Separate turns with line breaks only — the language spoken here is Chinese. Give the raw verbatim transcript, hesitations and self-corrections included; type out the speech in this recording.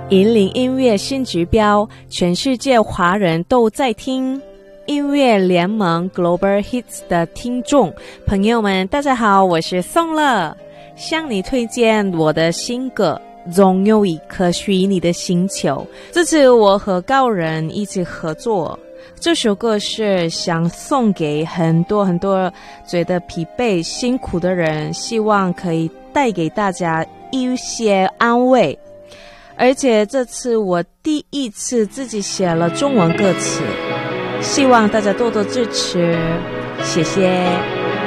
引领音乐新指标，全世界华人都在听。音乐联盟 Global Hits 的听众朋友们，大家好，我是宋乐，向你推荐我的新歌总有一颗属于你的星球。这次我和高人一起合作，这首歌是想送给很多很多觉得疲惫辛苦的人，希望可以带给大家一些安慰。而且这次我第一次自己写了中文歌词，希望大家多多支持，谢谢。